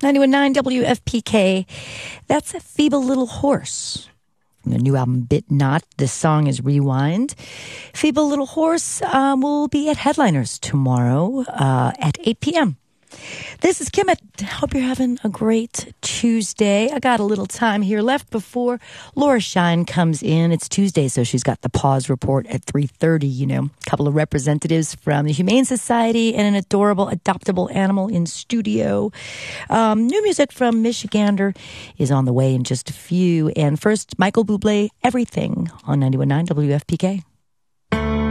91.9 WFPK. That's a Feeble Little Horse from the new album Bit Not. This song is Rewind. Feeble Little Horse will be at Headliners tomorrow at 8 p.m. This is Kim. I hope you're having a great Tuesday. I got a little time here left before Laura Shine comes in. It's Tuesday, so she's got the Pause Report at 3:30. You know, a couple of representatives from the Humane Society and an adorable adoptable animal in studio. New music from Michigander is on the way in just a few. And first, Michael Bublé, Everything on 91.9 WFPK.